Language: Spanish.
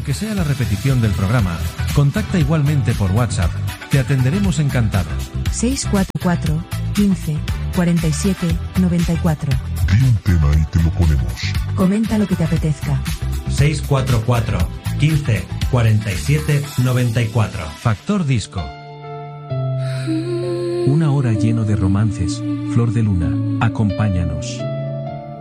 aunque sea la repetición del programa, contacta igualmente por WhatsApp. Te atenderemos encantados. 644 15 47 94. Di un tema y te lo ponemos. Comenta lo que te apetezca. 644 15 47 94. Factor Disco. Una hora lleno de romances. Flor de Luna, acompáñanos.